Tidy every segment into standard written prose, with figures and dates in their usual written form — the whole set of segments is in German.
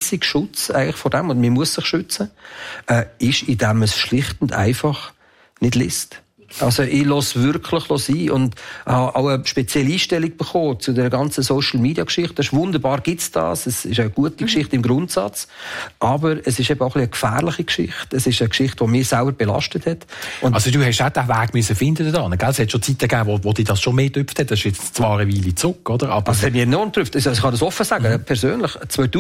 einzige Schutz eigentlich vor dem, und man muss sich schützen, ist, indem man es schlicht und einfach nicht liest. Also ich lasse wirklich ein und auch eine spezielle Einstellung bekommen zu der ganzen Social-Media-Geschichte. Das ist wunderbar, gibt's das. Es ist eine gute Geschichte im Grundsatz. Aber es ist eben auch eine gefährliche Geschichte. Es ist eine Geschichte, die mich selber belastet hat. Und also du hast auch den Weg müssen finden da, gell? Es hat schon Zeiten gegeben, wo dich das schon mehr getrüpft hat. Das ist jetzt zwar eine Weile zurück, oder? Aber es hat mich enorm getrüpft. Also ich kann das offen sagen, persönlich.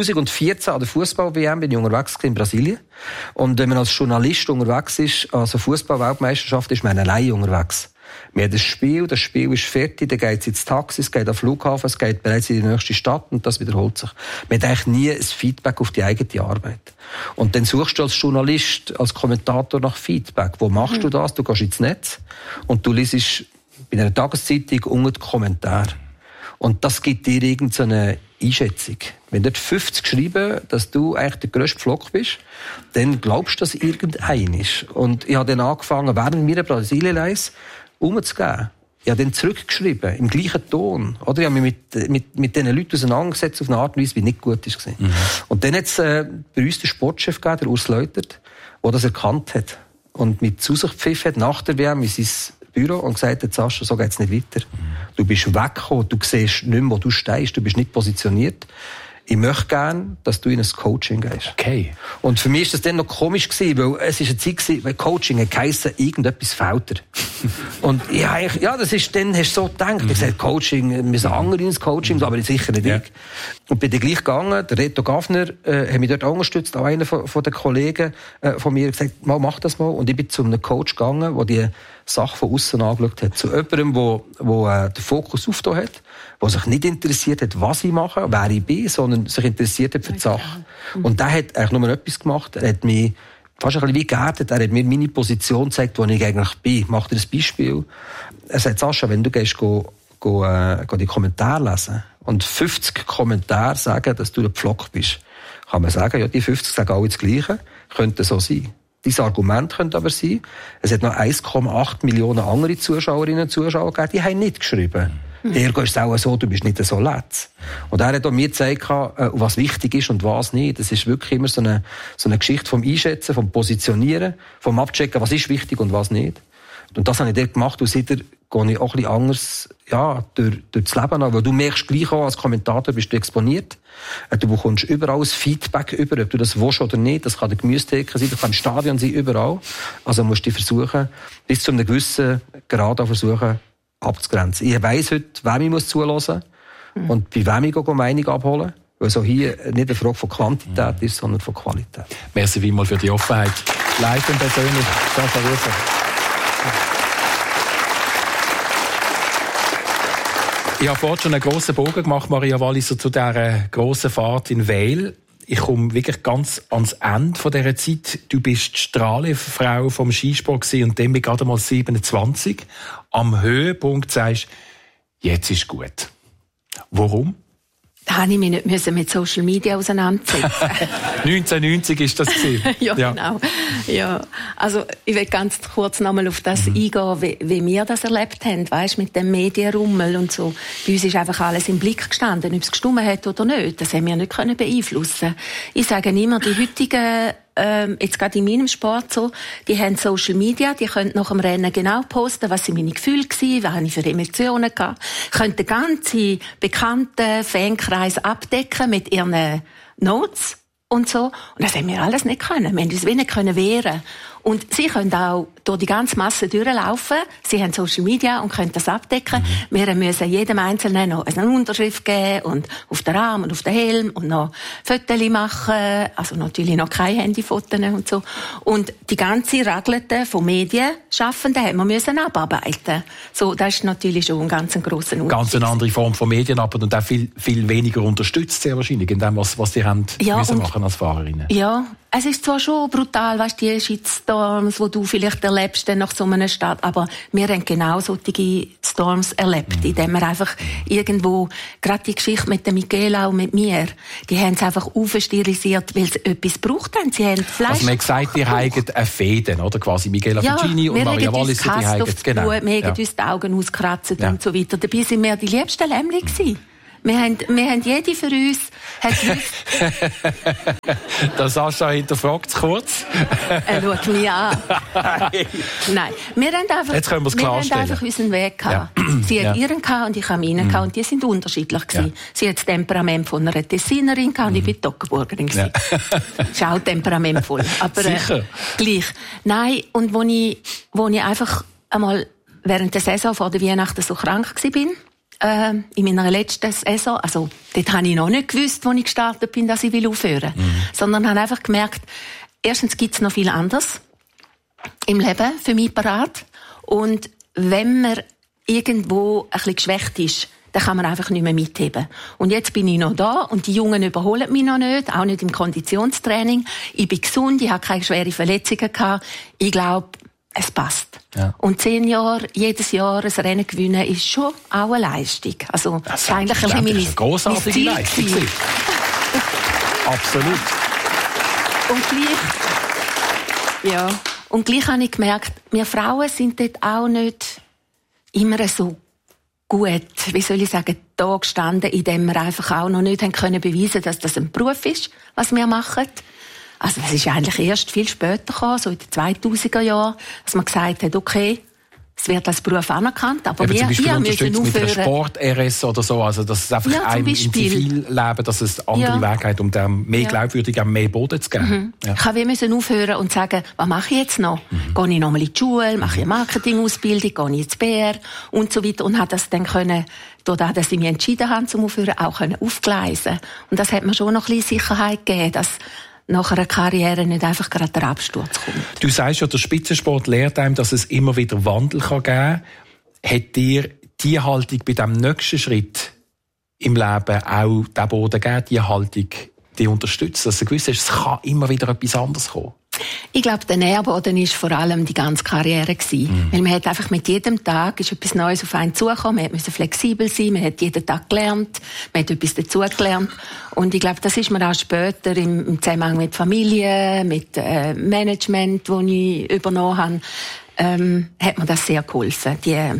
2014 an der Fußball-WM bin ich unterwegs in Brasilien. Und wenn man als Journalist unterwegs ist, also Fußball-Weltmeisterschaft, ist man allein unterwegs. Wir haben das Spiel ist fertig, dann geht es ins Taxi, es geht am Flughafen, es geht bereits in die nächste Stadt und das wiederholt sich. Man hat eigentlich nie ein Feedback auf die eigene Arbeit. Und dann suchst du als Journalist, als Kommentator nach Feedback. Wo machst du das? Du gehst ins Netz und du liest bei einer Tageszeitung unter den Kommentaren. Und das gibt dir irgendeine Einschätzung. Wenn dort 50 schreiben, dass du eigentlich der grösste Pflock bist, dann glaubst du, dass irgendein ist. Und ich habe dann angefangen, während meiner Brasilien-Reise umzugehen. Ich habe dann zurückgeschrieben, im gleichen Ton. Oder ich habe mich mit diesen Leuten auseinandergesetzt auf eine Art und Weise, die nicht gut war. Und dann hat es bei uns den Sportchef gegeben, der Urs Leutert, der das erkannt hat. Und mit zu sich gepfiffen hat, nach der WM in sein Büro und gesagt hat, Sascha, so geht's nicht weiter. Du bist weggekommen, du siehst nicht mehr, wo du stehst, du bist nicht positioniert. Ich möchte gerne, dass du in ein Coaching gehst. Okay. Und für mich war das dann noch komisch gewesen, weil es ist eine Zeit gewesen, weil Coaching hat geheissen, irgendetwas fehlt dir. Und das ist, dann hast du so gedacht, ich gesagt, Coaching, wir müssen andere ins Coaching, aber sicher nicht ich. Und bin dann gleich gegangen, der Reto Gaffner, hat mich dort unterstützt, auch einer von den Kollegen von mir, gesagt, mach das mal. Und ich bin zu einem Coach gegangen, der die Sache von außen angeschaut hat. Zu jemandem, der den Fokus aufgetan hat, der sich nicht interessiert hat, was ich mache, wer ich bin, sondern sich interessiert hat für die Sache. Und der hat eigentlich nur etwas gemacht, er hat mich fast ein bisschen wie geerdet, er hat mir meine Position gezeigt, wo ich eigentlich bin. Ich mache dir ein Beispiel. Er sagt, Sascha, wenn du gehst, die Kommentare lesen und 50 Kommentare sagen, dass du ein Pflock bist, kann man sagen, ja, die 50 sagen alle das Gleiche, könnte so sein. Dieses Argument könnte aber sein, es hat noch 1,8 Millionen andere Zuschauerinnen und Zuschauer gegeben, die haben nicht geschrieben. Ergo ist es auch so, du bist nicht so letz. Und er hat auch mir gezeigt, was wichtig ist und was nicht. Das ist wirklich immer so eine Geschichte vom Einschätzen, vom Positionieren, vom Abchecken, was ist wichtig und was nicht. Und das habe ich dort gemacht und seitdem gehe ich auch ein bisschen anders, durch das Leben an, weil du merkst gleich auch, als Kommentator bist du exponiert. Du bekommst überall das Feedback über, ob du das willst oder nicht. Das kann der Gemüsetheke sein, das kann im Stadion sein, überall. Also musst du versuchen, bis zu einem gewissen Grad versuchen, abzugrenzen. Ich weiss heute, wem ich zulassen muss und bei wem ich eine Meinung abholen. Weil so hier nicht eine Frage von Quantität ist, sondern von Qualität. Merci vielmals für die Offenheit. Live und persönlich, Sascha Rüsser. Ich habe vorhin schon einen grossen Bogen gemacht, Maria Walliser, zu dieser grossen Fahrt in Weil. Ich komme wirklich ganz ans Ende von dieser Zeit. Du bist die Strahlenfrau vom Skisport gewesen und dann gerade mal 27. Am Höhepunkt sagst, jetzt ist gut. Warum? Da musste ich mich nicht mit Social Media auseinandersetzen. 1990 ist das gewesen. Ja, genau. Ja. Also, ich will ganz kurz nochmal auf das eingehen, wie wir das erlebt haben, weisst, mit dem Medienrummel und so. Bei uns ist einfach alles im Blick gestanden, ob es gestimmt hat oder nicht. Das haben wir nicht beeinflussen. Ich sage immer, die heutigen jetzt gerade in meinem Sport so, die haben Social Media, die können nach dem Rennen genau posten, was sind meine Gefühle gewesen, was habe ich für Emotionen gehabt, können den ganzen bekannten Fankreis abdecken mit ihren Notes und so. Und das haben wir alles nicht können. Wir haben uns wenig wehren. Und sie können auch durch die ganze Masse durchlaufen. Sie haben Social Media und können das abdecken. Wir müssen jedem Einzelnen noch eine Unterschrift geben und auf den Arm und auf den Helm und noch Fotos machen. Also natürlich noch keine Handyfotos und so. Und die ganze Raglete von Medienschaffenden haben wir müssen abarbeiten. So, das ist natürlich schon ein ganz grosser Unterschied. Ganz eine andere Form von Medienarbeit und auch viel, viel weniger unterstützt, sehr wahrscheinlich, in dem, was die haben müssen machen als Fahrerinnen. Ja. Es ist zwar schon brutal, weißt, die Shitstorms, die du vielleicht erlebst dann nach so einer Stadt, aber wir haben genau solche Storms erlebt, indem wir einfach irgendwo, gerade die Geschichte mit der Michaela und mit mir, die haben es einfach aufstilisiert, weil sie etwas gebraucht haben. Sie haben Fleisch. Also man hat gesagt, die haben eine Fäden, oder? Quasi Michaela Ficini und Maria Walliser, die haben genau. Wir haben uns die Augen auskratzen und so weiter. Dabei sind wir die liebsten Lämmchen gewesen. Wir haben jede für uns gewusst. Der Sascha hinterfragt es kurz. Er schaut mich an. Nein, wir haben einfach, jetzt können wir es klarstellen. einfach unseren Weg gehabt. Ja. Sie hat ihren gehabt und ich habe meinen gehabt und die sind unterschiedlich gewesen. Ja. Sie hat das Temperament von einer Tessinerin gehabt und ich bin Toggenburgerin gewesen. Ist auch temperamentvoll. Aber sicher. Gleich. Nein, und wo ich einfach einmal während der Saison vor der Weihnachten so krank war, in meiner letzten Saison, also dort habe ich noch nicht gewusst, als ich gestartet bin, dass ich aufhören will. Sondern habe einfach gemerkt, erstens gibt es noch viel anderes im Leben für mich parat. Und wenn man irgendwo ein bisschen geschwächt ist, dann kann man einfach nicht mehr mitheben. Und jetzt bin ich noch da und die Jungen überholen mich noch nicht, auch nicht im Konditionstraining. Ich bin gesund, ich habe keine schweren Verletzungen gehabt. Ich glaube, es passt. Ja. Und 10 Jahre, jedes Jahr ein Rennen gewinnen, ist schon auch eine Leistung. Also, das ist eigentlich eine grossartige Leistung. Absolut. Und gleich habe ich gemerkt, wir Frauen sind dort auch nicht immer so gut, wie soll ich sagen, da gestanden, indem wir einfach auch noch nicht haben können beweisen, dass das ein Beruf ist, was wir machen. Also das ist eigentlich erst viel später gekommen, so in den 2000er Jahren, dass man gesagt hat, okay, es wird als Beruf anerkannt, aber wir müssen aufhören. Mit einer Sport-RS oder so, also dass es einfach einem im Zivilleben, dass es andere Wege hat, um dem mehr Glaubwürdigkeit, mehr Boden zu geben. Ja. Ich musste aufhören und sagen, was mache ich jetzt noch? Gehe ich noch mal in die Schule, mache ich eine Marketingausbildung, gehe ich ins PR und so weiter und habe das dann können, dadurch, dass ich mich entschieden habe zum Aufhören, auch aufgleisen. Und das hat mir schon noch ein bisschen Sicherheit gegeben, dass nach einer Karriere nicht einfach gerade der Absturz kommt. Du sagst ja, der Spitzensport lehrt einem, dass es immer wieder Wandel geben kann. Hat dir die Haltung bei diesem nächsten Schritt im Leben auch den Boden gegeben, die Haltung, die unterstützt, dass du gewusst hast, es kann immer wieder etwas anderes kommen? Ich glaube, der Nährboden war vor allem die ganze Karriere. Weil man hat einfach mit jedem Tag ist etwas Neues auf einen zugekommen. Man musste flexibel sein, man hat jeden Tag gelernt, man hat etwas dazugelernt. Und ich glaube, das ist mir auch später im Zusammenhang mit Familie, mit Management, das ich übernommen habe, hat mir das sehr geholfen.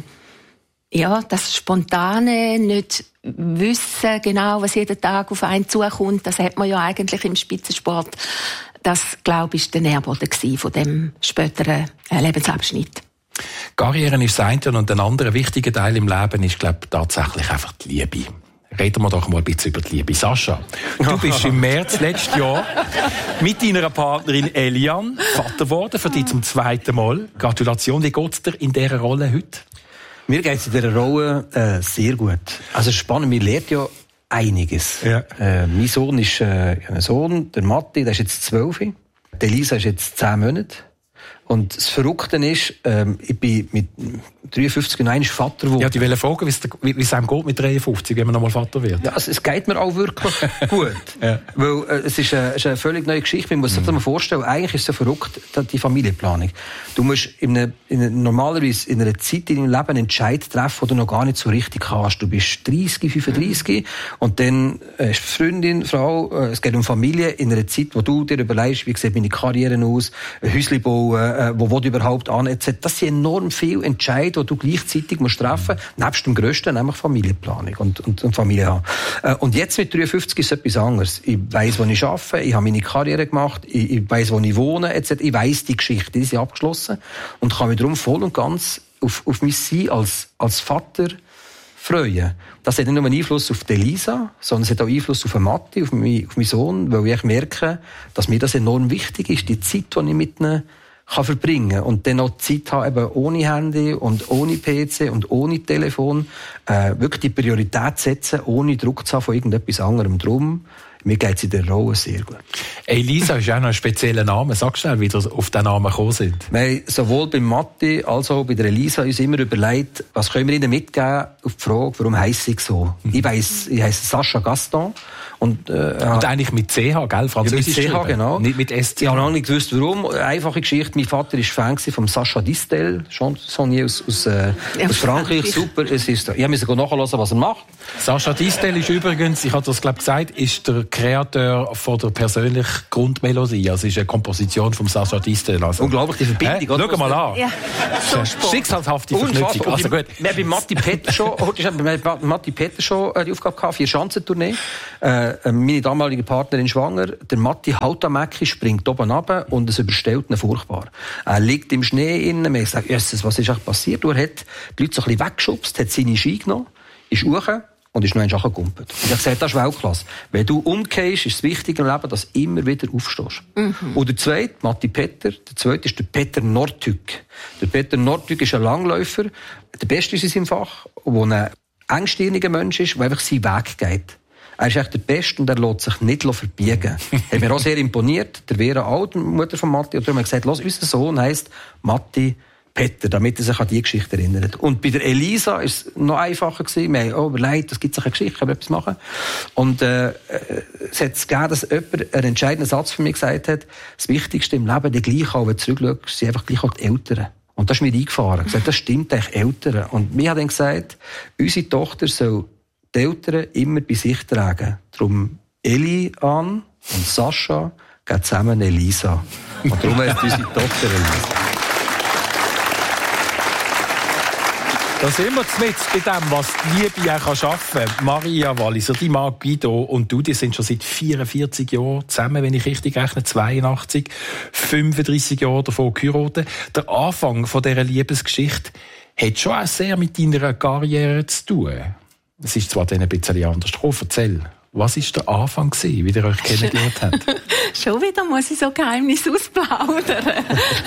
Das Spontane, nicht wissen genau, was jeden Tag auf einen zukommt, das hat man ja eigentlich im Spitzensport. Das, glaube ich, war der Nährboden von dem späteren Lebensabschnitt. Karriere ist das eine und ein anderer wichtiger Teil im Leben ist, glaube ich, tatsächlich einfach die Liebe. Reden wir doch mal ein bisschen über die Liebe. Sascha, du bist im März letztes Jahr mit deiner Partnerin Eliane Vater geworden, für dich zum 2. Mal. Gratulation, wie geht es dir in dieser Rolle heute? Mir geht es in dieser Rolle sehr gut. Also spannend, mir lernt ja einiges. Ja. Mein Sohn ist ein Sohn, der Matti, der ist jetzt 12. Die Elisa ist jetzt 10 Monate. Und das Verrückte ist, ich bin mit 53 und 1 Vater geworden. Ja, ich wollte fragen, wie es einem geht mit 53, wenn man nochmal Vater wird. Ja, es geht mir auch wirklich gut. Ja. Weil es ist eine völlig neue Geschichte. Man muss sich das mal vorstellen, eigentlich ist es so verrückt, die Familienplanung. Du musst normalerweise in einer Zeit in deinem Leben einen Entscheid treffen, den du noch gar nicht so richtig hast. Du bist 30, 35 und dann hast du Freundin, Frau, es geht um Familie in einer Zeit, wo du dir überlegst, wie sieht meine Karriere aus, ein Häuschen bauen, wo will ich überhaupt an, etc. Das sind enorm viele Entscheidungen, die du gleichzeitig musst treffen musst, nebst dem Grössten, nämlich Familienplanung und Familie haben. Und jetzt mit 53 ist es etwas anderes. Ich weiss, wo ich arbeite, ich habe meine Karriere gemacht, ich weiss, wo ich wohne, etc. Ich weiss die Geschichte, die ist abgeschlossen und kann mich darum voll und ganz auf mein Sein als Vater freuen. Das hat nicht nur einen Einfluss auf die Elisa, sondern es hat auch Einfluss auf den Matti, auf meinen Sohn, weil ich merke, dass mir das enorm wichtig ist, die Zeit, die ich mit ihnen kann verbringen und dann noch Zeit haben, eben ohne Handy und ohne PC und ohne Telefon, wirklich die Priorität setzen, ohne Druck zu haben von irgendetwas anderem. Drum, mir geht es in der Rolle sehr gut. Elisa ist auch noch ein spezieller Name. Sag schnell, wie wir auf den Namen gekommen sind. Wir haben sowohl beim Matti als auch bei der Elisa uns immer überlegt, was können wir ihnen mitgeben auf die Frage, warum heisse ich so? Ich heisse Sascha Gaston Und eigentlich mit CH, gell? Französisch ja, mit CH, genau. Nicht mit SC. Ich habe noch nicht gewusst, warum. Einfache Geschichte. Mein Vater war Fan von Sacha Distel, Chansonnier aus Frankreich. Super. Ich musste nachhören, was er macht. Sacha Distel ist übrigens, ich habe das glaube gesagt, ist der Kreator von der persönlichen Grundmelodie. Also ist eine Komposition von Sacha Distel. Also, unglaublich, die Verbindung. Schau mal an. Ja. Schicksalshafte Verknüpfung. Also gut. Wir haben bei Matti Peter schon die Aufgabe gehabt, 4-Schanzentournee. Meine damalige Partnerin schwanger. Der Matti Hautamäcki springt oben runter und es überstellt ihn furchtbar. Er liegt im Schnee innen. Wir sagen, was ist eigentlich passiert? Er hat die Leute so ein bisschen weggeschubst, hat seine Ski genommen, ist hoch und ist noch einmal gegumpelt. Und ich habe gesagt, das ist Weltklasse. Wenn du umgehst, ist es wichtig im Leben, dass du immer wieder aufstehst. Und der zweite, Matti Peter, der zweite ist der Peter Nordtück. Der Peter Nordtück ist ein Langläufer, der Beste ist in seinem Fach, der ein engstirniger Mensch ist, der einfach seinen Weg geht. Er ist echt der Beste und er lässt sich nicht verbiegen. Hat mir auch sehr imponiert. Der Vera auch, die Mutter von Matti. Und darum haben wir gesagt, unser Sohn heisst Matti Peter, damit er sich an diese Geschichte erinnert. Und bei der Elisa war es noch einfacher gewesen. Wir haben überlegt, es gibt eine Geschichte, können wir etwas machen. Und es hat gegeben, dass jemand einen entscheidenden Satz von mir gesagt hat, das Wichtigste im Leben, die gleich auch, wenn du zurückschaust, sind einfach gleich auch die Eltern. Und das ist mir eingefahren. Ich gesagt, das stimmt eigentlich, Eltern. Und mir hat dann gesagt, unsere Tochter soll die Eltern immer bei sich tragen. Darum Eli an und Sascha gehen zusammen Elisa. Und darum heißt unsere Tochter Elisa. Da sind wir jetzt bei dem, was die Liebe auch schaffen kann. Maria Walliser, die Mann Guido und du, die sind schon seit 44 Jahren zusammen, wenn ich richtig rechne, 82, 35 Jahre davon geheiratet. Der Anfang von dieser Liebesgeschichte hat schon auch sehr mit deiner Karriere zu tun. Es ist zwar dann ein bisschen anders gekommen. Erzähl, was war der Anfang, wie ihr euch kennengelernt habt? Schon wieder muss ich so Geheimnis ausplaudern.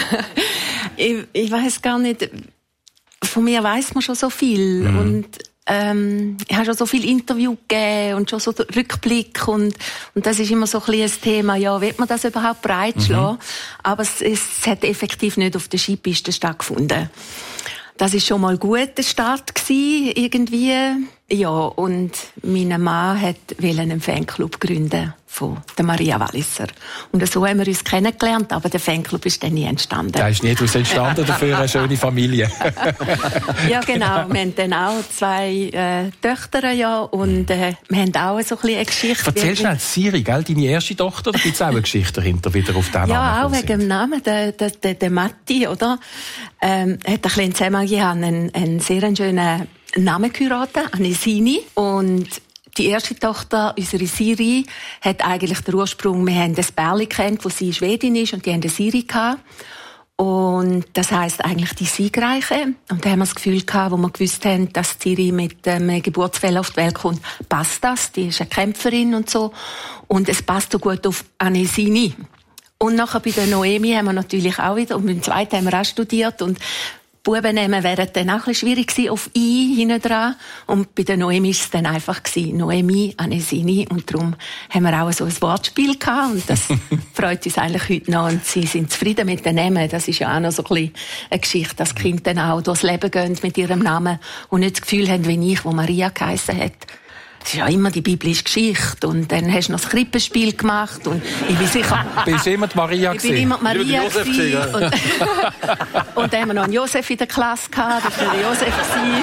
ich weiss gar nicht... Von mir weiss man schon so viel. Und ich habe schon so viele Interviews gegeben und schon so Rückblick. Und das ist immer so ein bisschen ein Thema, ja, will man das überhaupt breitschlagen? Aber es hat effektiv nicht auf der Skipiste stattgefunden. Das ist schon mal gut, der Start gewesen, irgendwie. Ja, und mein Mann wollte einen Fanclub gründen von der Maria Walliser. Und so haben wir uns kennengelernt, aber der Fanclub ist dann nie entstanden. Der ist nie daraus entstanden, dafür eine schöne Familie. Ja, genau. Wir haben dann auch 2 Töchter, ja, und wir haben auch so ein bisschen eine Geschichte. Erzähl schnell, Siri, gell, deine erste Tochter, da gibt es auch eine Geschichte dahinter, wieder auf den Namen. Ja, auch wegen dem Namen, der Matti, oder? Hat ein bisschen zusammen einen sehr schönen Namen geheiratet, Anesini. Und die erste Tochter, unsere Siri, hat eigentlich den Ursprung, wir haben das Bärli kennt, wo sie Schwedin ist, und die haben eine Siri gehabt. Und das heisst eigentlich die Siegreiche. Und da haben wir das Gefühl gehabt, wo wir gewusst haben, dass Siri mit dem Geburtsfehler auf die Welt kommt, passt das. Die ist eine Kämpferin und so. Und es passt so gut auf Anesini. Und nachher bei der Noemi haben wir natürlich auch wieder, und beim zweiten haben wir auch studiert, und Buben nehmen wäre dann auch ein bisschen schwierig gewesen, auf I hinten dran. Und bei der Noemi war es dann einfach gewesen, Noemi, Anesini. Und darum haben wir auch so ein Wortspiel gehabt. Und das freut uns eigentlich heute noch. Und sie sind zufrieden mit dem Namen. Das ist ja auch noch so ein bisschen eine Geschichte, dass die Kinder dann auch durchs Leben gehen mit ihrem Namen und nicht das Gefühl haben, wie ich, wo Maria geheissen hat. Das ist ja immer die biblische Geschichte. Und dann hast du noch das Krippenspiel gemacht. Und ich bin sicher... Bist du immer die Maria gewesen? Ich bin immer die Maria gewesen. Und dann haben wir noch einen Josef in der Klasse gehabt. Das war der Josef.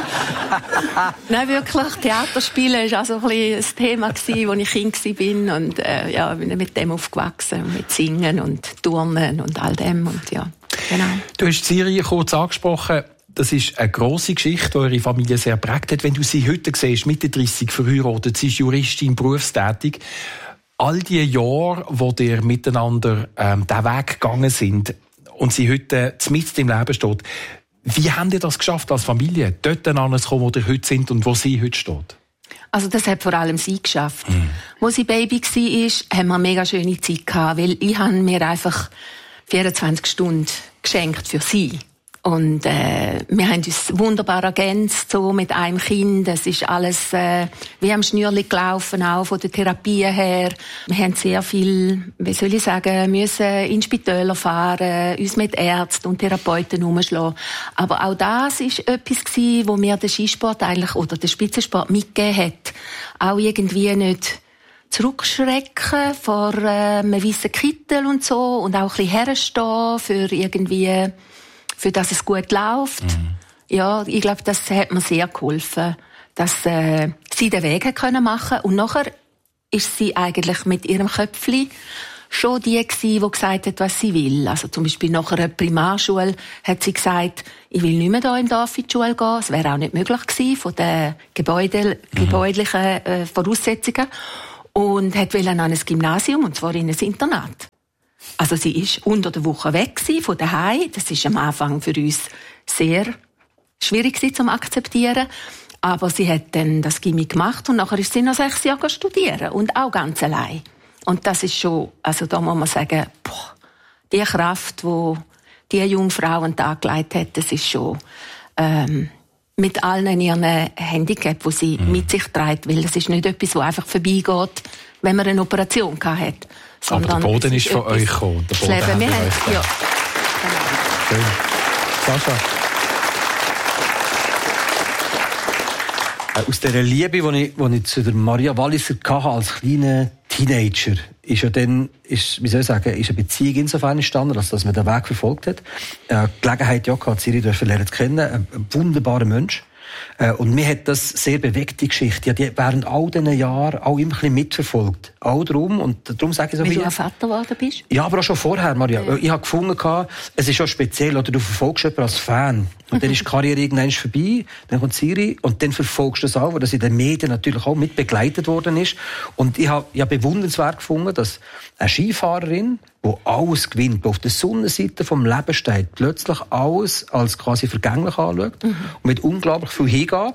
Nein, wirklich, Theaterspielen war auch so ein bisschen ein Thema, als ich Kind war. Und ja, bin mit dem aufgewachsen. Mit Singen und Turnen und all dem. Und ja, genau. Du hast Siri kurz angesprochen. Das ist eine grosse Geschichte, die eure Familie sehr prägt hat. Wenn du sie heute siehst, Mitte 30 verheiratet, sie ist Juristin, berufstätig. All die Jahre, wo ihr miteinander diesen Weg gegangen sind und sie heute mitten im Leben steht, wie habt ihr das geschafft als Familie, dort anzukommen, wo ihr heute sind und wo sie heute steht? Also das hat vor allem sie geschafft. Wo sie Baby war, haben wir eine mega schöne Zeit gehabt, weil ich habe mir einfach 24 Stunden geschenkt für sie. Und wir haben uns wunderbar ergänzt, so mit einem Kind. Es ist alles wie am Schnürli gelaufen, auch von der Therapie her. Wir haben sehr viel, wie soll ich sagen, müssen in Spitäler fahren, uns mit Ärzten und Therapeuten umschlagen. Aber auch das ist etwas gewesen, wo mir der Skisport eigentlich, oder der Spitzensport mitgegeben hat. Auch irgendwie nicht zurückschrecken vor einem weißen Kittel und so und auch ein bisschen herstehen für dass es gut läuft. Ja, ich glaube, das hat mir sehr geholfen, dass sie den Weg machen können. Und nachher ist sie eigentlich mit ihrem Köpfli schon die gesagt hat, was sie will. Also zum Beispiel nach einer Primarschule hat sie gesagt, ich will nicht mehr hier im Dorf in die Schule gehen. Es wäre auch nicht möglich gewesen von den gebäudlichen Voraussetzungen. Und hat wollte an ein Gymnasium, und zwar in ein Internat. Also sie ist unter der Woche weg von daheim. Das ist am Anfang für uns sehr schwierig zu akzeptieren. Aber sie hat dann das Gymi gemacht und nachher ist sie noch 6 Jahre studieren und auch ganz allein. Und das ist schon, also da muss man sagen, die Kraft, die diese junge Frau an den Tag gelegt hat, das ist schon mit allen ihren Handicaps, die sie mit sich trägt, weil das ist nicht etwas, das einfach vorbeigeht, wenn man eine Operation hat. Aber der Boden ist von euch gekommen. Der Boden hat euch ja. Schön. Sascha? Aus dieser Liebe, die ich zu der Maria Walliser hatte, als kleiner Teenager, ist eine Beziehung insofern entstanden, dass man den Weg verfolgt hat. Gelegenheit gehabt, Siri lernen zu kennen. Ein wunderbarer Mensch. Und mir hat das sehr bewegt, die Geschichte. Die während all diesen Jahren auch immer ein bisschen mitverfolgt. Auch darum, und darum sage ich so wie du ein Vater geworden bist? Ja, aber auch schon vorher, Maria. Ja. Ich habe gefunden, es ist schon speziell, oder du verfolgst jemanden als Fan. Und dann ist die Karriere irgendwann vorbei, dann kommt Siri, und dann verfolgst du das auch, weil das in den Medien natürlich auch mit begleitet worden ist. Und ich habe bewundernswert gefunden, dass eine Skifahrerin, die alles gewinnt, die auf der Sonnenseite vom Leben steht, plötzlich alles als quasi vergänglich anschaut und mit unglaublich viel Hingabe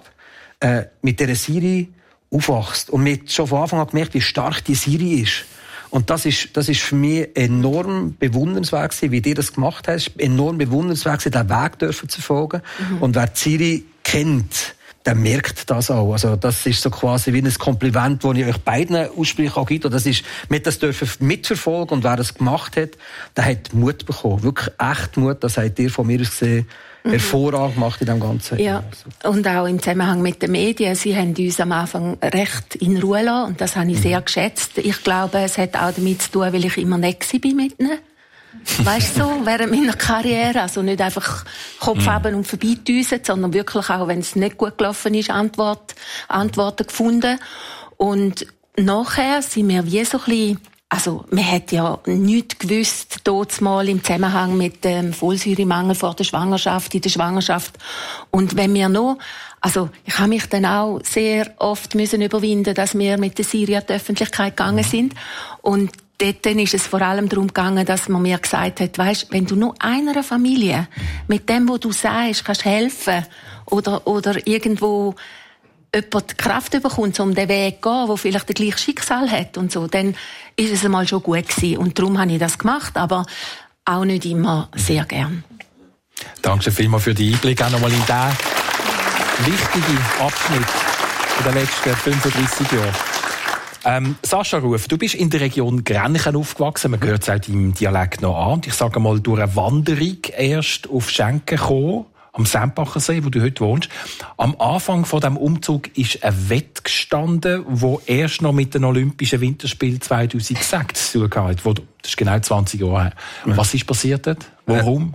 mit dieser Siri aufwachst. Und mir schon von Anfang an gemerkt, wie stark die Siri ist. Und das ist für mich enorm bewundernswert gewesen, wie dir das gemacht hast. Enorm bewundernswert gewesen, den Weg dürfen zu verfolgen. Und wer die Siri kennt, der merkt das auch. Also, das ist so quasi wie ein Kompliment, das ich euch beiden ausspreche, auch Guido. Das ist, wir das dürfen mitverfolgen, und wer das gemacht hat, der hat Mut bekommen. Wirklich echt Mut. Das habt ihr von mir aus gesehen hervorragend gemacht in dem Ganzen. Ja. Und auch im Zusammenhang mit den Medien. Sie haben uns am Anfang recht in Ruhe gelassen, und das habe ich sehr geschätzt. Ich glaube, es hat auch damit zu tun, weil ich immer nett war mit ihnen. Weißt du, so, während meiner Karriere. Also nicht einfach Kopf haben und vorbeidüsen, sondern wirklich auch, wenn es nicht gut gelaufen ist, Antworten gefunden. Und nachher sind wir wie so ein bisschen, also, man hat ja nichts gewusst, dort mal im Zusammenhang mit dem Folsäuremangel vor der Schwangerschaft, in der Schwangerschaft. Und wenn wir noch, also, ich habe mich dann auch sehr oft müssen überwinden, dass wir mit der Siri an die Öffentlichkeit gegangen sind. Und dort ist es vor allem darum gegangen, dass man mir gesagt hat, weisst, wenn du nur einer Familie mit dem, was du sagst, kannst helfen oder irgendwo jemand die Kraft bekommt, um den Weg zu gehen, der vielleicht das gleiche Schicksal hat und so, dann ist es einmal schon gut gewesen. Und darum habe ich das gemacht, aber auch nicht immer sehr gern. Danke vielmals für den Einblick auch nochmal in diesen wichtigen Abschnitt der letzten 35 Jahre. Sascha Ruf, du bist in der Region Grenchen aufgewachsen. Man hört es auch deinem Dialekt noch an. Und ich sage mal, durch eine Wanderung erst auf Schenken gekommen, am Sempacher See, wo du heute wohnst. Am Anfang von diesem Umzug ist ein Wett gestanden, wo erst noch mit den Olympischen Winterspielen 2006 zu tun hat. Das ist genau 20 Jahre her. Was ist passiert dort? Warum?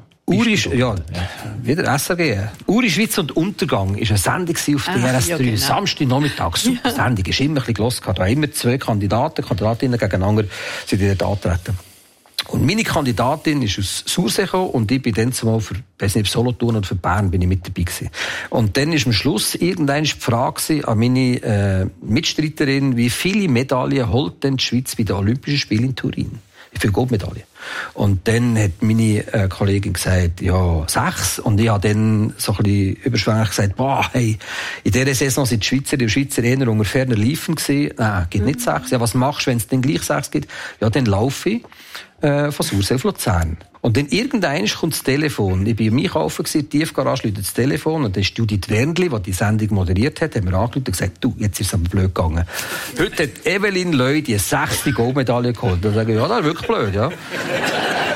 Wieder SRG. Uri, Schweiz und Untergang war eine Sendung auf DRS3. Ja, genau. Samstagnachmittag. Super Sendung. Ist immer ein bisschen gehört. Da haben immer 2 Kandidatinnen gegeneinander sind dort angetreten. Und meine Kandidatin ist aus Sursee gekommen, und ich bin dann zumal für, weiss nicht, Solothurn oder für Bern bin ich mit dabei gewesen. Und dann ist am Schluss irgendwann die Frage an meine Mitstreiterin, wie viele Medaillen holt denn die Schweiz bei den Olympischen Spielen in Turin? Wie viele Goldmedaillen? Und dann hat meine Kollegin gesagt, ja, 6. Und ich habe dann so ein bisschen überschwänglich gesagt, in dieser Saison sind die Schweizerinnen und Schweizer eher unter ferner Liefen gewesen. Nein, gibt nicht 6. Ja, was machst du, wenn es dann gleich 6 gibt? Ja, dann laufe ich von Sursee auf Luzern. Und dann irgendwann kommt das Telefon. Ich war im Einkaufen, die Tiefgarage läutet das Telefon, und dann ist Judith Wernli, die Sendung moderiert hat, haben wir angerufen und gesagt, du, jetzt ist es aber blöd gegangen. Heute hat Evelyn Leu die 6. Goldmedaille geholt. Da sage ich, ja, das ist wirklich blöd, ja.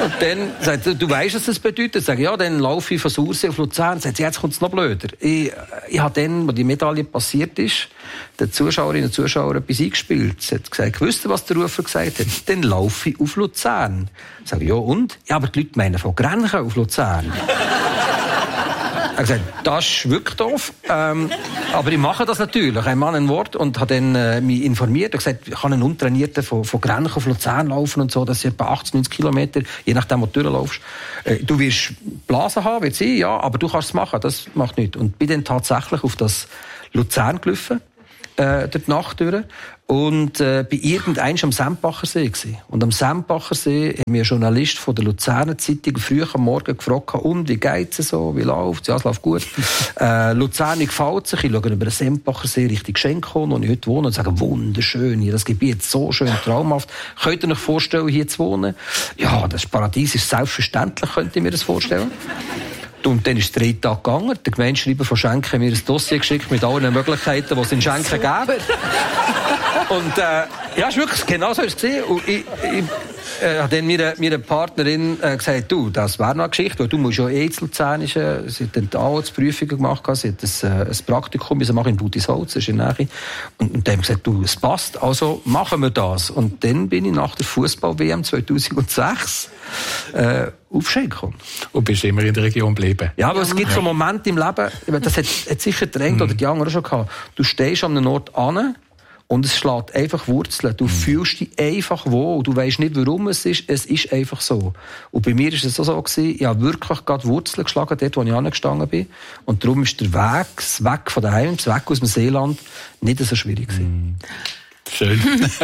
Und dann sagt sie, du weißt, was das bedeutet? Sag ich, ja, dann laufe ich von Sursee auf Luzern. Sagt sie, jetzt kommt es noch blöder. Ich habe dann, als die Medaille passiert ist, den Zuschauerinnen und Zuschauern etwas eingespielt. Sie hat gesagt, wisst ihr, was der Rufer gesagt hat? Dann laufe ich auf Luzern. Ich sage, ja und? Ja, aber die Leute meinen von Grenchen auf Luzern. Er hat gesagt, das ist wirklich doof. Aber ich mache das natürlich. Ein Mann, ein Wort. Und hat dann mich informiert. Er hat gesagt, ich kann einen Untrainierten von Grenchen auf Luzern laufen und so. Das sind etwa 80, 90 Kilometer. Je nachdem, wo du durchlaufst. Du wirst Blasen haben, wird sie, ja. Aber du kannst es machen. Das macht nichts. Und bin dann tatsächlich auf das Luzern gelaufen. Durch die Nacht durch. Und bei irgendeinem am Sempachersee gewesen. Und am Sempachersee hat mir ein Journalist von der Luzerner Zeitung früh am Morgen gefragt, wie geht's so, wie läuft's? Ja, es läuft gut. Luzern gefällt sich. Ich schaue über den Sempachersee Richtung Schenkon, wo ich heute wohne, und sage, wunderschön hier, das Gebiet so schön, traumhaft. Könnt ihr euch vorstellen, hier zu wohnen? Ja, das Paradies ist selbstverständlich, könnt ihr mir das vorstellen? Und dann ist es 3 Tage gegangen. Der Gemeindeschreiber von Schenken hat mir ein Dossier geschickt mit allen Möglichkeiten, die es in Schenken gäbe. Und ja, ist wirklich genau so ist es gesehen. Und ich habe dann meiner Partnerin gesagt, du, das wäre noch eine Geschichte, weil du musst ja ins Luzernische. Sie hat dann auch die Prüfungen gemacht, sie hat ein Praktikum machen in Budisholz, das ist in der Nähe. Und dann haben gesagt, du, es passt, also machen wir das. Und dann bin ich nach der Fußball-WM 2006 auf Schenken. Und bist immer in der Region geblieben? Ja, aber es gibt so Momente im Leben, das hat sicher der Engel oder die anderen schon gehabt. Du stehst an einem Ort an und es schlägt einfach Wurzeln. Du fühlst dich einfach wohl. Du weisst nicht, warum es ist einfach so. Und bei mir war es so gewesen, ich habe wirklich gerade Wurzeln geschlagen, dort, wo ich angestanden bin. Und darum ist der Weg von daheim, das Weg aus dem Seeland, nicht so schwierig gewesen. Schön.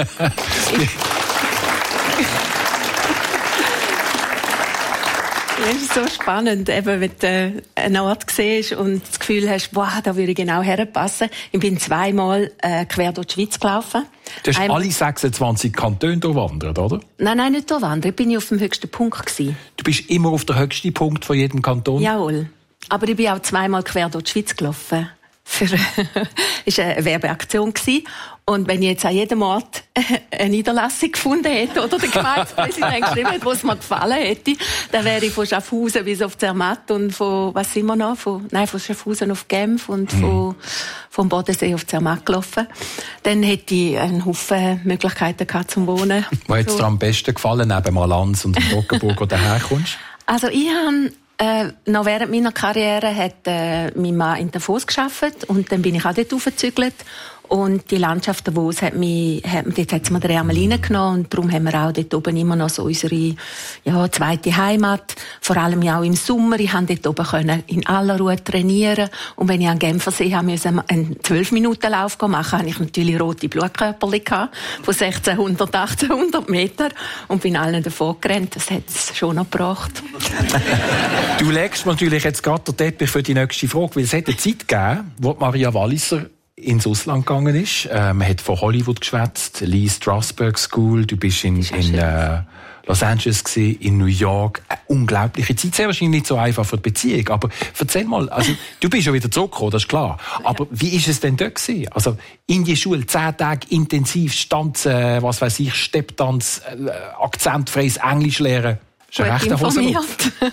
Das ist so spannend, eben, wenn du einen Ort siehst und das Gefühl hast, boah, da würde ich genau herpassen. Ich bin 2-mal quer durch die Schweiz gelaufen. Du hast alle 26 Kantone durchwandert, oder? Nein, nicht durchwandert. Ich bin auf dem höchsten Punkt gewesen. Du bist immer auf dem höchsten Punkt von jedem Kanton? Jawohl. Aber ich bin auch 2-mal quer durch die Schweiz gelaufen. Das war eine Werbeaktion. Und wenn ich jetzt an jedem Ort eine Niederlassung gefunden hätte oder der Gemeindepräsident geschrieben hätte, wo es mir gefallen hätte, dann wäre ich von Schaffhausen bis auf Zermatt und von, was sind wir noch? Von Schaffhausen auf Genf und vom Bodensee auf Zermatt gelaufen. Dann hätte ich einen Haufen Möglichkeiten gehabt zum Wohnen. Wo hat es dir am besten gefallen, neben Malanz und Toggenburg, wo du herkommst? Also ich habe noch während meiner Karriere hat mein Mann in Davos gearbeitet und dann bin ich auch dort aufgezügelt. Und die Landschaft Davos dort hat's mir den Ärmel reingenommen und darum haben wir auch dort oben immer noch so unsere zweite Heimat. Vor allem ja auch im Sommer. Ich konnte dort oben in aller Ruhe trainieren. Und wenn ich an Genfersee musste einen 12-Minuten-Lauf machen, hatte ich natürlich rote Blutkörperchen gehabt, von 1600, 1800 Meter und bin allen davon gerannt. Das hat es schon noch gebracht. Du legst natürlich jetzt gerade den Teppich für die nächste Frage, weil es hat eine Zeit gegeben, wo Maria Walliser ins Ausland gegangen ist. Man hat von Hollywood geschwätzt, Lee Strasberg School, du bist in Los Angeles gewesen, in New York. Eine unglaubliche Zeit. Sehr wahrscheinlich nicht so einfach für die Beziehung. Aber erzähl mal, also, du bist schon wieder zurückgekommen, das ist klar. Aber wie ist es denn dort gewesen? Also, in die Schule, 10 Tage intensiv Stanzen, was weiß ich, Stepptanz, akzentfreies Englisch lernen. Gut informiert.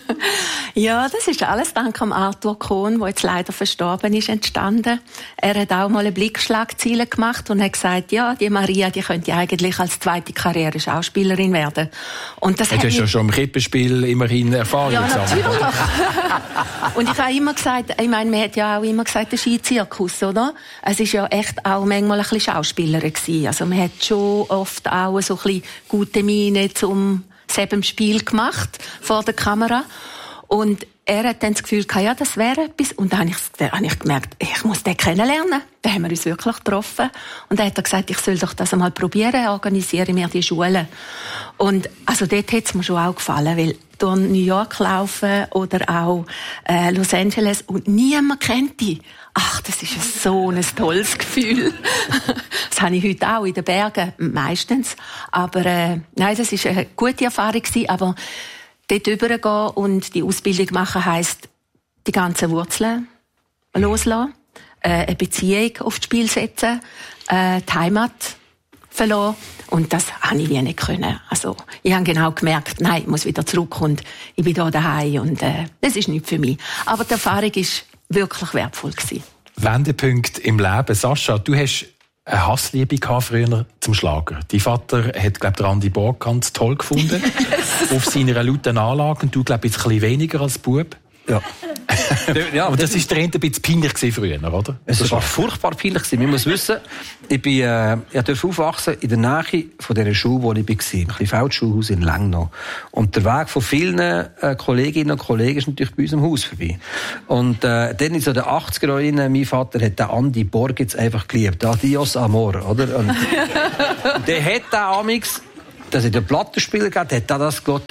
Ja, das ist alles dank am Arthur Kohn, der jetzt leider verstorben ist, entstanden. Er hat auch mal eine Blickschlagzeile gemacht und hat gesagt, ja, die Maria, die könnte eigentlich als zweite Karriere Schauspielerin werden. Und das du hast ja schon im Krippenspiel immerhin Erfahrung gesammelt. Ja, natürlich. Und ich habe immer gesagt, ich meine, man hat ja auch immer gesagt, der Skizirkus, oder? Es ist ja echt auch manchmal ein bisschen Schauspielerin gewesen. Also man hat schon oft auch so ein bisschen gute Miene zum selben Spiel gemacht vor der Kamera. Und er hat dann das Gefühl gehabt, ja, das wäre etwas. Und dann habe ich gemerkt, ich muss den kennenlernen. Dann haben wir uns wirklich getroffen. Und dann hat er gesagt, ich soll doch das einmal probieren, organisiere mir die Schule. Und also dort hat es mir schon auch gefallen, weil durch New York laufen oder auch Los Angeles und niemand kennt die. Ach, das ist so ein tolles Gefühl. Das habe ich heute auch in den Bergen, meistens. Aber nein, das war eine gute Erfahrung gewesen, aber dort rübergehen und die Ausbildung machen heisst, die ganzen Wurzeln loslassen, eine Beziehung aufs Spiel setzen, die Heimat schöpfen lassen. Und das habe ich wie nicht können. Also, ich habe genau gemerkt, nein, ich muss wieder zurück und ich bin hier daheim und das ist nicht für mich. Aber die Erfahrung war wirklich wertvoll gewesen. Wendepunkt im Leben. Sascha, du hast eine Hassliebe früher zum Schlager. Dein Vater hat, glaube ich, Andi Borg ganz toll gefunden. Auf seiner lauten Anlage. Und du, glaube ich, ein bisschen weniger als Bub. Ja. Ja, aber das war der ein bisschen peinlich früher, oder? Es war furchtbar peinlich. Man muss wissen, ich durfte aufwachsen in der Nähe von dieser Schule, wo ich war. Ein bisschen Feldschulhaus in Lengnau. Und der Weg von vielen Kolleginnen und Kollegen ist natürlich bei uns im Haus vorbei. Und dann in so den 80er Jahren, mein Vater hat den Andi Borg jetzt einfach geliebt. Adios Amor, oder? Und der hat den amix, dass er den Plattenspieler gehabt hat, er das gehört.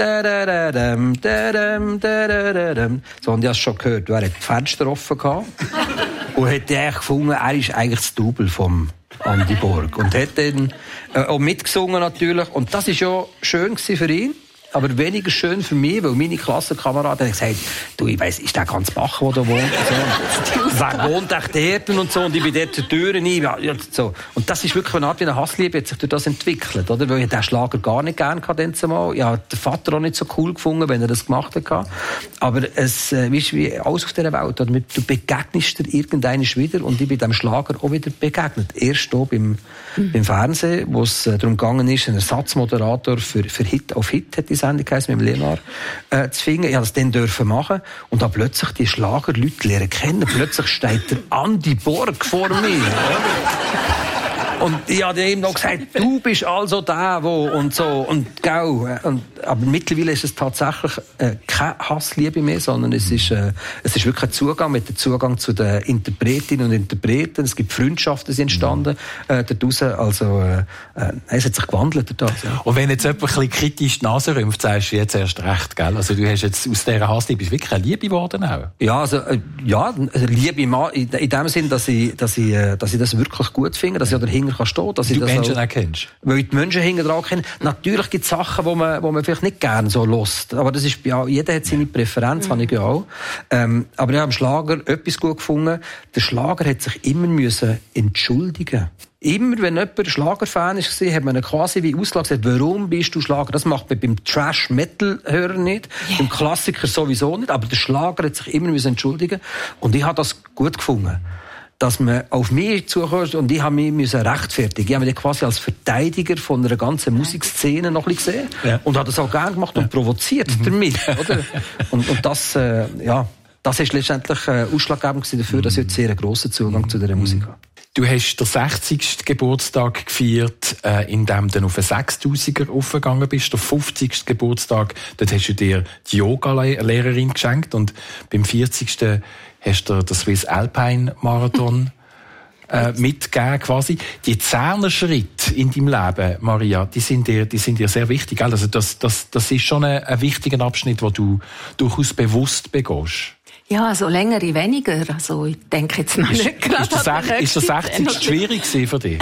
So, und ich habe es schon gehört. Er hat die Fenster offen gehabt und hat eigentlich gefunden, er ist eigentlich das Double vom Andi Borg. Und hat dann auch mitgesungen natürlich. Und das war ja schön für ihn. Aber weniger schön für mich, weil meine Klassenkameraden haben gesagt, du, ich weiss, ist der ganz Bach, der da wohnt? So. Wer wohnt echt dort und so? Und ich bin dort zur Tür rein. Ja, so. Und das ist wirklich eine Art wie eine Hassliebe, hat sich durch das entwickelt, oder? Weil ich den Schlager gar nicht gerne hatte, zumal. Ich habe den Vater auch nicht so cool gefunden, wenn er das gemacht hat. Aber es ist wie alles auf dieser Welt. Oder? Du begegnest dir irgendwann wieder und ich bin dem Schlager auch wieder begegnet. Erst hier beim Fernsehen, wo es darum gegangen ist, einen Ersatzmoderator für Hit auf Hit, hat die Sendung geheißen, mit dem Leonard zu finden. Ich durfte das dann machen und dann plötzlich die Schlagerleute lernen kennen. Plötzlich steht der Andi Borg vor mir. Und ich habe ihm noch gesagt, du bist also der, wo und so und gau. Aber mittlerweile ist es tatsächlich keine Hassliebe mehr, sondern es ist wirklich ein Zugang mit dem Zugang zu den Interpretinnen und Interpreten. Es gibt Freundschaften, die entstanden daraus. Also es hat sich gewandelt dadurch. Ja. Und wenn jetzt jemand ein bisschen kritisch die Nase rümpft, sagst du jetzt erst recht, gell? Also du hast jetzt aus dieser Hassliebe ist wirklich eine Liebe geworden auch. Ja, also Liebe in dem Sinn, dass ich das wirklich gut finde, dass ich dahinter kann stehen, dass ich das Menschen auch kennst. Weil ich die Menschen hinten dran kenne. Natürlich gibt es Sachen, wo man vielleicht nicht gerne so hört. Aber das ist, ja, jeder hat seine Präferenz, habe ich ja auch. Aber ich habe im Schlager etwas gut gefunden. Der Schlager hat sich immer müssen entschuldigen. Immer, wenn jemand ein Schlagerfan war, hat man ihn quasi wie Auslage gesagt, warum bist du Schlager? Das macht man beim Trash-Metal-Hörer nicht, beim Klassiker sowieso nicht, aber der Schlager hat sich immer müssen entschuldigen. Und ich habe das gut gefunden, dass man auf mich zukommt und ich habe mich rechtfertigen. Ich habe mich quasi als Verteidiger von einer ganzen Musikszene noch ein bisschen gesehen und habe das auch gerne gemacht und provoziert damit, oder? Und das, das ist letztendlich ausschlaggebend dafür, dass ich jetzt sehr einen grossen Zugang zu dieser Musik habe. Du hast den 60. Geburtstag gefeiert, indem du auf einen 6000er aufgegangen bist. Der 50. Geburtstag, dort hast du dir die Yoga-Lehrerin geschenkt und beim 40. hast du den Swiss Alpine Marathon mitgegeben quasi. Die 10er Schritte in deinem Leben, Maria, die sind dir sehr wichtig. Also das ist schon ein wichtiger Abschnitt, den du durchaus bewusst begehst. Ja, also längere weniger. Also ich denke jetzt noch nicht gerade. Ist der 60. schwierig für dich?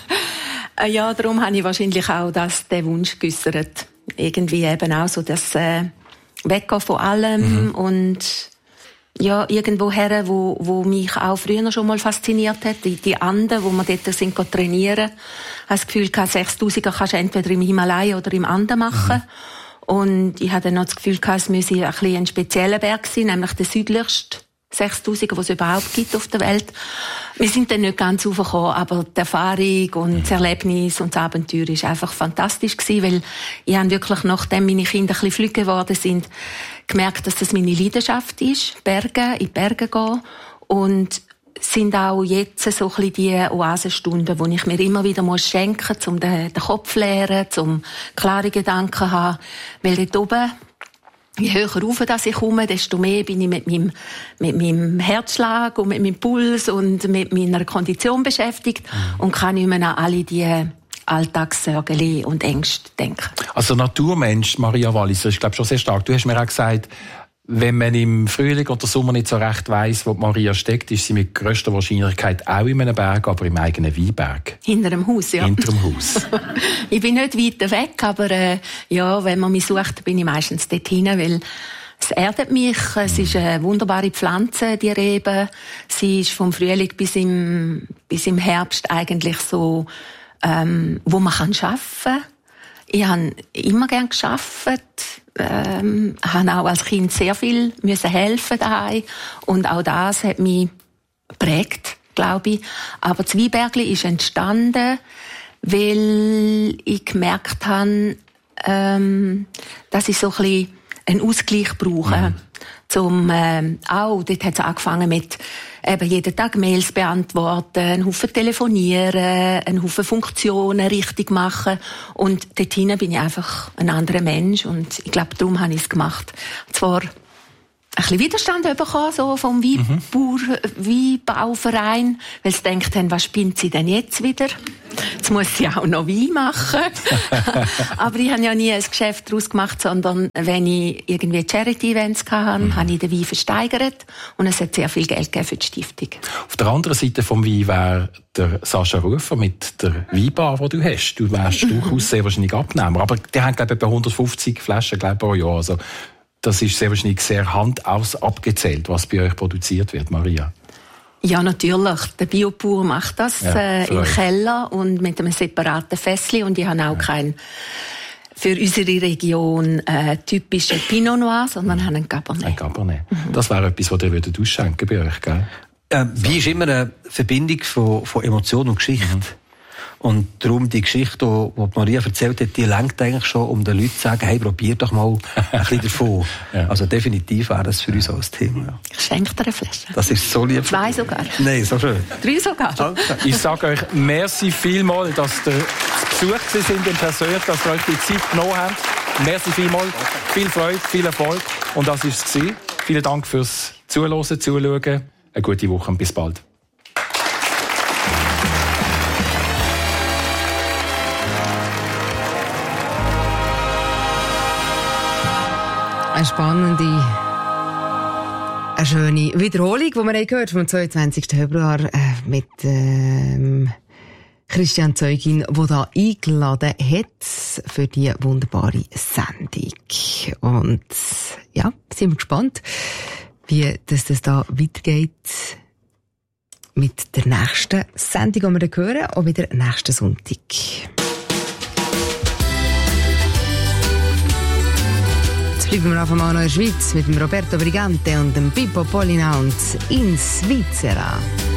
Ja, darum habe ich wahrscheinlich auch den Wunsch geäussert. Irgendwie eben auch so das Weggehen von allem und ja, irgendwo her, wo mich auch früher schon mal fasziniert hat. Die Anden, wo wir dort sind trainieren. Ich habe das Gefühl, 6000er kannst du entweder im Himalaya oder im Anden machen. Und ich hatte dann noch das Gefühl, es müsse ein spezieller Berg sein, nämlich der südlichste 6000er, den es überhaupt gibt auf der Welt. Wir sind dann nicht ganz raufgekommen, aber die Erfahrung und das Erlebnis und das Abenteuer war einfach fantastisch gewesen, weil ich habe wirklich, nachdem meine Kinder ein bisschen flügge geworden sind, gemerkt, dass das meine Leidenschaft ist, in die Berge gehen. Und sind auch jetzt so ein bisschen die Oasenstunden, wo ich mir immer wieder schenken muss, um den Kopf zu leeren, um klare Gedanken zu haben. Weil dort oben, je höher rauf ich komme, desto mehr bin ich mit meinem Herzschlag und mit meinem Puls und mit meiner Kondition beschäftigt und kann nicht mehr an alle die Alltagssorgen und Ängste denken. Also Naturmensch, Maria Walliser, ist glaube schon sehr stark. Du hast mir auch gesagt, wenn man im Frühling oder Sommer nicht so recht weiss, wo Maria steckt, ist sie mit grösster Wahrscheinlichkeit auch in einem Berg, aber im eigenen Weinberg. Hinter dem Haus, ja. Hinter dem Haus. Ich bin nicht weit weg, aber wenn man mich sucht, bin ich meistens dort hin, weil es erdet mich. Es ist eine wunderbare Pflanze, die Rebe. Sie ist vom Frühling bis im Herbst eigentlich so wo man arbeiten kann. Ich habe immer gerne gearbeitet, habe auch als Kind sehr viel helfen daheim und auch das hat mich geprägt, glaube ich. Aber das Weinbergli ist entstanden, weil ich gemerkt habe, dass ich so ein bisschen einen Ausgleich brauche. Dort hat es angefangen mit eben jeden Tag Mails beantworten, einen Haufen telefonieren, einen Haufen Funktionen richtig machen. Und dort hinten bin ich einfach ein anderer Mensch. Und ich glaube, darum habe ich es gemacht. Zwar ein bisschen Widerstand bekommen, so vom Weinbauverein, weil sie gedacht haben, was spinnt sie denn jetzt wieder? Jetzt muss sie auch noch Wein machen. Aber ich habe ja nie ein Geschäft daraus gemacht, sondern wenn ich irgendwie Charity-Events hatte, habe ich den Wein versteigert und es hat sehr viel Geld gegeben für die Stiftung. Auf der anderen Seite vom Wein wäre der Sascha Rufer mit der Weinbar, die du hast. Du wärst durchaus sehr wahrscheinlich Abnehmer. Aber der hat, glaube ich, etwa 150 Flaschen pro Jahr. Also, das ist sehr wahrscheinlich sehr handaus abgezählt, was bei euch produziert wird, Maria. Ja, natürlich. Der Biopur macht das im Keller und mit einem separaten Fässli. Und ich habe auch keinen für unsere Region typischen Pinot Noir, sondern haben einen Cabernet. Ein Cabernet. Das wäre etwas, was ihr ausschenken bei euch, gell? Wie ist immer eine Verbindung von Emotion und Geschichte. Und darum die Geschichte, die Maria erzählt hat, die lenkt eigentlich schon, um den Leuten zu sagen, hey, probier doch mal ein bisschen davon. Also definitiv wäre das für uns auch ein Thema. Ja. Ich schenke dir eine Flasche. Das ist so lieb. 2 sogar. Nein, so schön. 3 sogar. Danke. Ich sage euch merci vielmals, dass ihr zu Besuch sind in Persönlich, dass ihr euch die Zeit genommen habt. Merci vielmals. Viel Freude, viel Erfolg. Und das war es. Vielen Dank fürs Zuhören, Zuschauen. Eine gute Woche und bis bald. Eine spannende, eine schöne Wiederholung, die wir gehört vom 22. Februar mit Christian Zeugin, der da eingeladen hat für die wunderbare Sendung. Und ja, sind wir gespannt, wie das da weitergeht mit der nächsten Sendung, die wir hören, auch wieder nächsten Sonntag. Bleiben wir auf einmal noch in der Schweiz mit dem Roberto Brigante und dem Pippo Polina und in Svizzera.